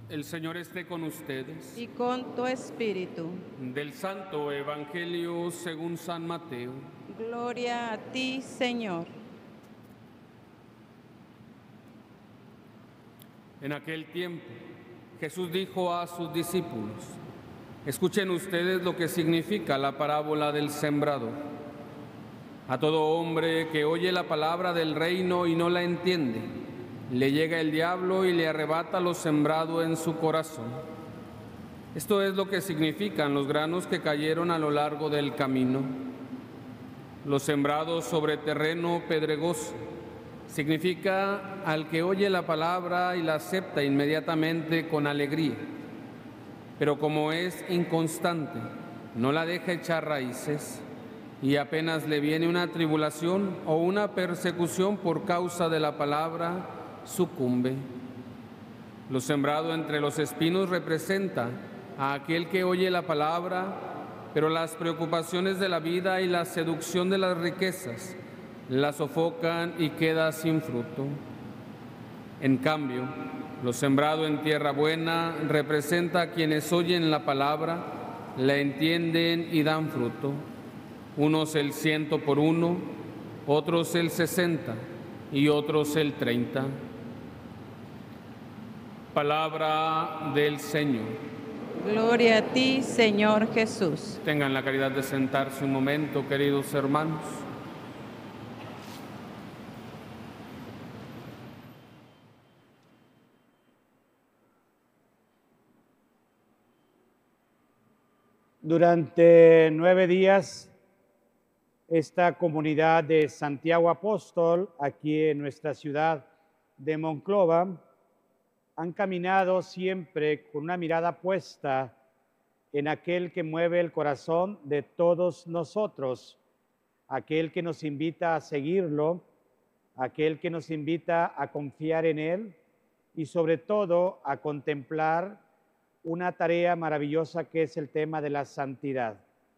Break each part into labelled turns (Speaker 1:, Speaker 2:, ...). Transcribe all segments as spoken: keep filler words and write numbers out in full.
Speaker 1: El Señor esté con ustedes.
Speaker 2: y con tu espíritu.
Speaker 1: Del Santo Evangelio según San Mateo.
Speaker 2: Gloria a ti, Señor.
Speaker 1: En aquel tiempo, Jesús dijo a sus discípulos: escuchen ustedes lo que significa la parábola del sembrador. A todo hombre que oye la palabra del reino y no la entiende, le llega el diablo y le arrebata lo sembrado en su corazón. Esto es lo que significan los granos que cayeron a lo largo del camino. Los sembrados sobre terreno pedregoso significa al que oye la palabra y la acepta inmediatamente con alegría, pero como es inconstante, no la deja echar raíces, y apenas le viene una tribulación o una persecución por causa de la palabra, sucumbe. Lo sembrado entre los espinos representa a aquel que oye la palabra, pero las preocupaciones de la vida y la seducción de las riquezas la sofocan y queda sin fruto. En cambio, lo sembrado en tierra buena representa a quienes oyen la palabra, la entienden y dan fruto. Unos el ciento por uno, otros el sesenta y otros el treinta. Palabra del Señor.
Speaker 2: Gloria a ti, Señor Jesús.
Speaker 1: Tengan la caridad de sentarse un momento, queridos hermanos.
Speaker 3: Durante nueve días, esta comunidad de Santiago Apóstol, aquí en nuestra ciudad de Monclova, han caminado siempre con una mirada puesta en aquel que mueve el corazón de todos nosotros, aquel que nos invita a seguirlo, aquel que nos invita a confiar en él y sobre todo a contemplar una tarea maravillosa que es el tema de la santidad.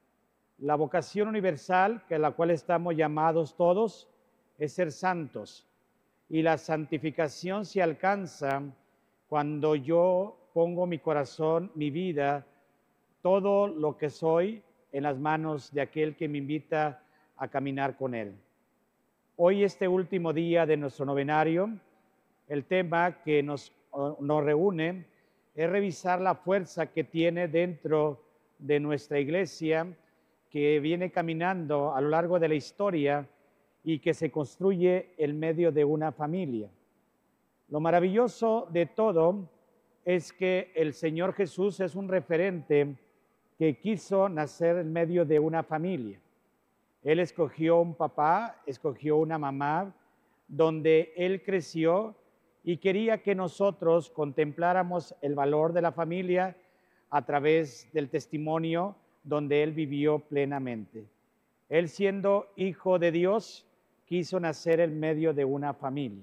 Speaker 3: La vocación universal, que a la cual estamos llamados todos, es ser santos. Y la santificación se alcanza cuando yo pongo mi corazón, mi vida, todo lo que soy en las manos de aquel que me invita a caminar con él. Hoy, este último día de nuestro novenario, el tema que nos, nos reúne es revisar la fuerza que tiene dentro de nuestra iglesia, que viene caminando a lo largo de la historia y que se construye en medio de una familia. Lo maravilloso de todo es que el Señor Jesús es un referente que quiso nacer en medio de una familia. Él escogió un papá, escogió una mamá, donde él creció y quería que nosotros contempláramos el valor de la familia a través del testimonio donde él vivió plenamente. Él, siendo hijo de Dios, quiso nacer en medio de una familia.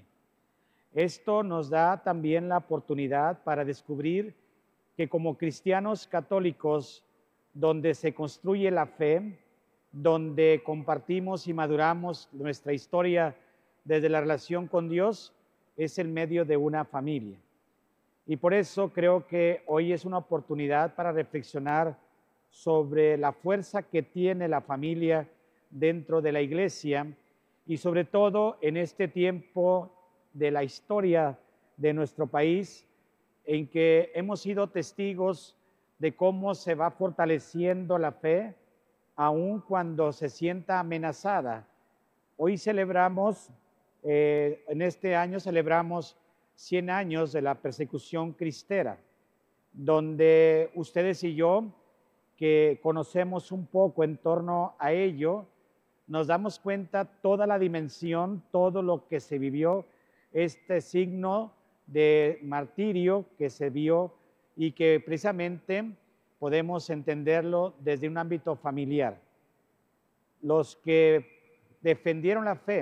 Speaker 3: Esto nos da también la oportunidad para descubrir que como cristianos católicos, donde se construye la fe, donde compartimos y maduramos nuestra historia desde la relación con Dios, es el medio de una familia. Y por eso creo que hoy es una oportunidad para reflexionar sobre la fuerza que tiene la familia dentro de la iglesia y sobre todo en este tiempo de la historia de nuestro país, en que hemos sido testigos de cómo se va fortaleciendo la fe, aun cuando se sienta amenazada. Hoy celebramos, eh, en este año celebramos cien años de la persecución cristera, donde ustedes y yo, que conocemos un poco en torno a ello, nos damos cuenta toda la dimensión, todo lo que se vivió, este signo de martirio que se vio y que precisamente podemos entenderlo desde un ámbito familiar. Los que defendieron la fe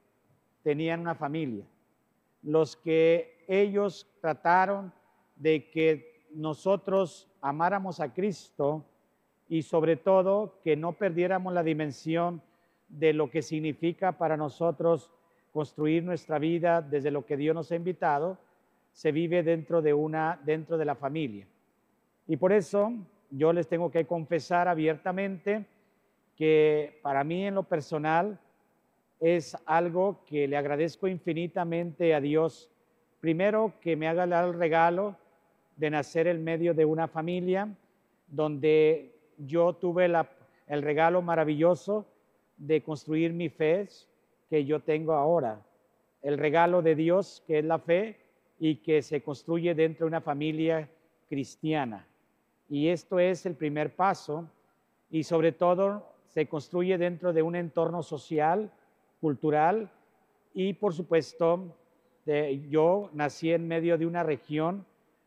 Speaker 3: tenían una familia. Los que ellos trataron de que nosotros amáramos a Cristo y sobre todo que no perdiéramos la dimensión de lo que significa para nosotros construir nuestra vida desde lo que Dios nos ha invitado, se vive dentro de, una, dentro de la familia. Y por eso yo les tengo que confesar abiertamente que para mí en lo personal es algo que le agradezco infinitamente a Dios. Primero, que me haga dar el regalo de nacer en medio de una familia donde yo tuve la, el regalo maravilloso de construir mi fe que yo tengo ahora. El regalo de Dios, que es la fe y que se construye dentro de una familia cristiana. Y esto es el primer paso, y sobre todo se construye dentro de un entorno social, cultural, y por supuesto de, yo nací en medio de una región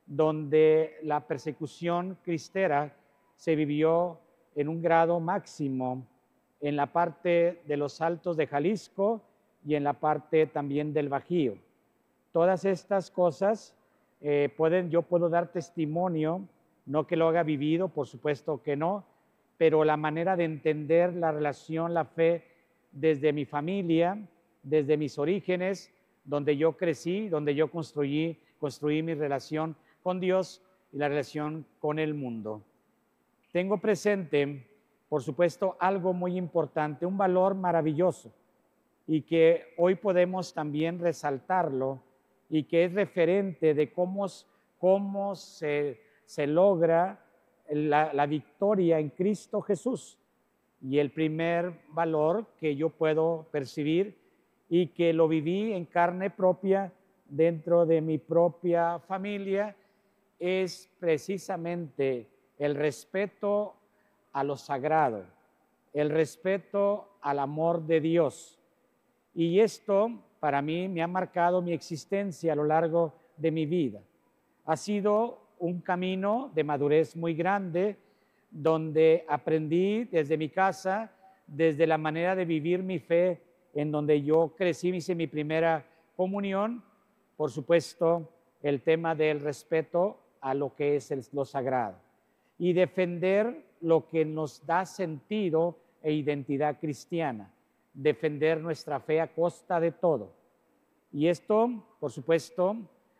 Speaker 3: donde la persecución cristera se vivió en un grado máximo en la parte de los Altos de Jalisco y en la parte también del Bajío. Todas estas cosas eh, pueden, yo puedo dar testimonio, no que lo haya vivido, por supuesto que no, pero la manera de entender la relación, la fe, desde mi familia, desde mis orígenes, donde yo crecí, donde yo construí, construí mi relación con Dios y la relación con el mundo. Tengo presente, por supuesto, algo muy importante, un valor maravilloso y que hoy podemos también resaltarlo y que es referente de cómo, cómo se, se logra la, la victoria en Cristo Jesús. Y el primer valor que yo puedo percibir y que lo viví en carne propia dentro de mi propia familia es precisamente el respeto a lo sagrado, el respeto al amor de Dios. Y esto para mí me ha marcado mi existencia a lo largo de mi vida. Ha sido un camino de madurez muy grande, donde aprendí desde mi casa, desde la manera de vivir mi fe, en donde yo crecí, hice mi primera comunión, por supuesto, el tema del respeto a lo que es el, lo sagrado y defender lo que nos da sentido e identidad cristiana, defender nuestra fe a costa de todo. Y esto, por supuesto,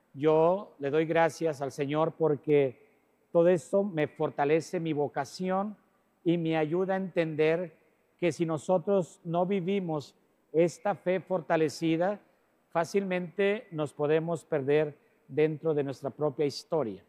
Speaker 3: yo le doy gracias al Señor porque todo esto me fortalece mi vocación y me ayuda a entender que si nosotros no vivimos esta fe fortalecida, fácilmente nos podemos perder dentro de nuestra propia historia.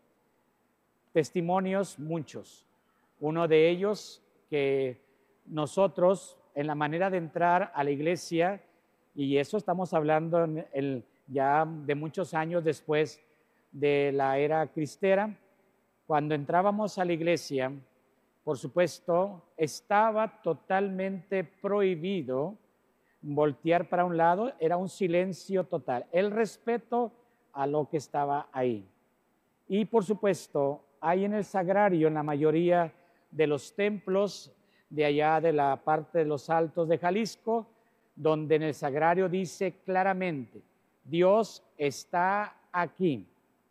Speaker 3: Testimonios muchos. Uno de ellos que nosotros en la manera de entrar a la iglesia, y eso estamos hablando en el, ya de muchos años después de la era cristera, cuando entrábamos a la iglesia, por supuesto, estaba totalmente prohibido voltear para un lado, era un silencio total, el respeto a lo que estaba ahí. Y por supuesto, hay en el sagrario, en la mayoría de los templos de allá de la parte de los Altos de Jalisco, donde en el sagrario dice claramente, Dios está aquí.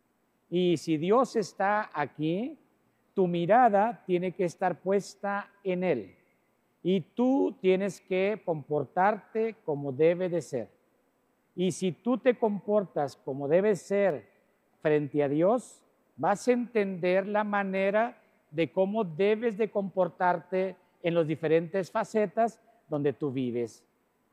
Speaker 3: Y si Dios está aquí, tu mirada tiene que estar puesta en Él. Y tú tienes que comportarte como debe de ser. Y si tú te comportas como debe ser frente a Dios, vas a entender la manera de cómo debes de comportarte en las diferentes facetas donde tú vives.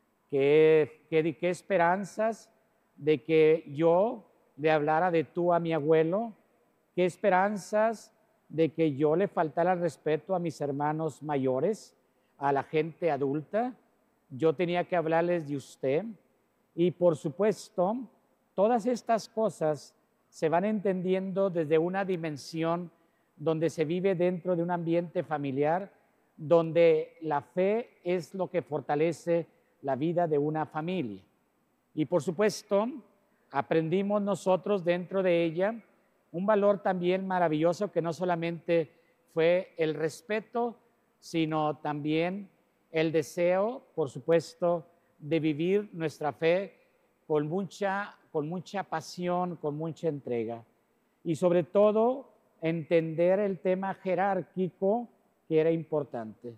Speaker 3: ¿Qué, qué, qué esperanzas de que yo le hablara de tú a mi abuelo? ¿Qué esperanzas de que yo le faltara el respeto a mis hermanos mayores, a la gente adulta? Yo tenía que hablarles de usted. Y por supuesto, todas estas cosas se van entendiendo desde una dimensión donde se vive dentro de un ambiente familiar, donde la fe es lo que fortalece la vida de una familia. Y por supuesto, aprendimos nosotros dentro de ella un valor también maravilloso que no solamente fue el respeto, sino también el deseo, por supuesto, de vivir nuestra fe con mucha, con mucha pasión, con mucha entrega. Y sobre todo, entender el tema jerárquico que era importante.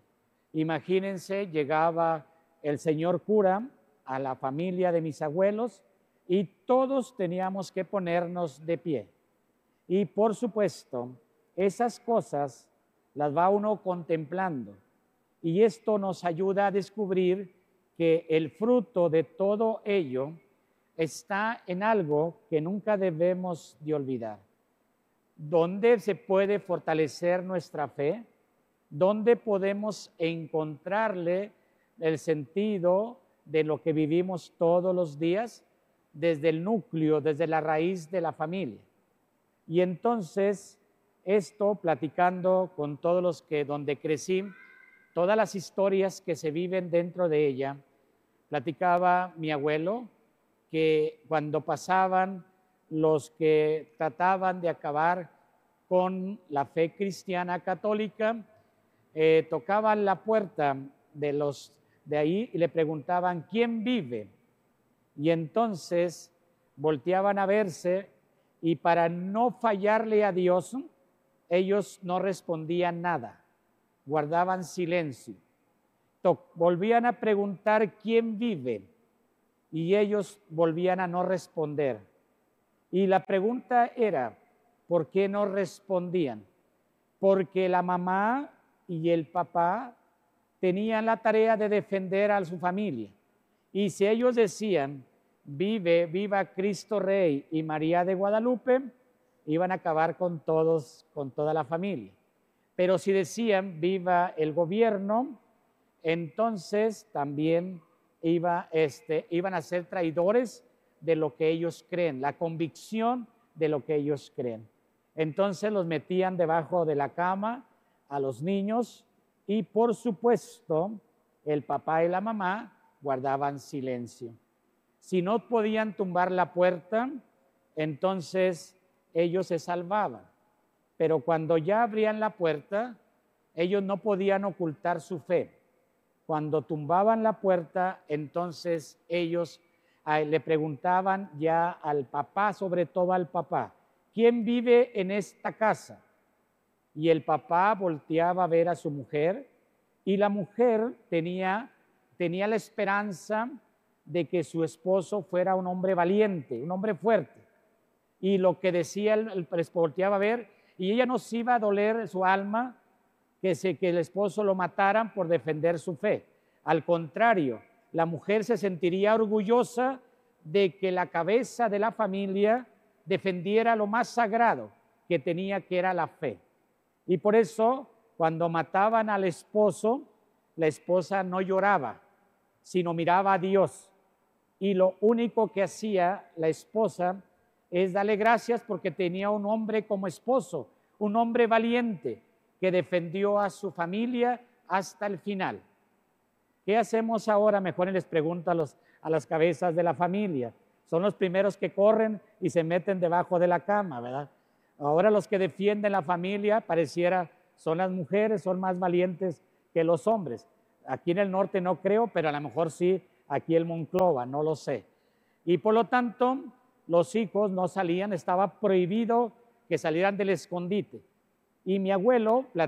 Speaker 3: Imagínense, llegaba el señor cura a la familia de mis abuelos y todos teníamos que ponernos de pie. Y por supuesto, esas cosas las va uno contemplando, y esto nos ayuda a descubrir que el fruto de todo ello está en algo que nunca debemos de olvidar. ¿Dónde se puede fortalecer nuestra fe? ¿Dónde podemos encontrarle el sentido de lo que vivimos todos los días? Desde el núcleo, desde la raíz de la familia. Y entonces, esto platicando con todos los que donde crecí, todas las historias que se viven dentro de ella, platicaba mi abuelo que cuando pasaban los que trataban de acabar con la fe cristiana católica, eh, tocaban la puerta de los de ahí y le preguntaban, ¿quién vive? Y entonces volteaban a verse y para no fallarle a Dios, ellos no respondían nada, guardaban silencio. Volvían a preguntar quién vive y ellos volvían a no responder. Y la pregunta era, ¿por qué no respondían? Porque la mamá y el papá tenían la tarea de defender a su familia. Y si ellos decían, vive, viva Cristo Rey y María de Guadalupe, iban a acabar con todos, con toda la familia. Pero si decían, viva el gobierno, entonces también iba, este, iban a ser traidores de lo que ellos creen, la convicción de lo que ellos creen. Entonces los metían debajo de la cama a los niños y por supuesto el papá y la mamá guardaban silencio. Si no podían tumbar la puerta, entonces ellos se salvaban. Pero cuando ya abrían la puerta, ellos no podían ocultar su fe. Cuando tumbaban la puerta, entonces ellos eh, le preguntaban ya al papá, sobre todo al papá, ¿quién vive en esta casa? Y el papá volteaba a ver a su mujer y la mujer tenía, tenía la esperanza de que su esposo fuera un hombre valiente, un hombre fuerte. Y lo que decía, el, el volteaba a ver, y ella no se iba a doler su alma que, se, que el esposo lo mataran por defender su fe. Al contrario, la mujer se sentiría orgullosa de que la cabeza de la familia defendiera lo más sagrado que tenía, que era la fe. Y por eso, cuando mataban al esposo, la esposa no lloraba, sino miraba a Dios. Y lo único que hacía la esposa es darle gracias porque tenía un hombre como esposo, un hombre valiente que defendió a su familia hasta el final. ¿Qué hacemos ahora? Mejor les pregunto a, los, a las cabezas de la familia. Son los primeros que corren y se meten debajo de la cama, ¿verdad? Ahora los que defienden la familia pareciera son las mujeres, son más valientes que los hombres. Aquí en el norte no creo, pero a lo mejor sí aquí en Monclova, no lo sé. Y por lo tanto, los hijos no salían, estaba prohibido que salieran del escondite. Y mi abuelo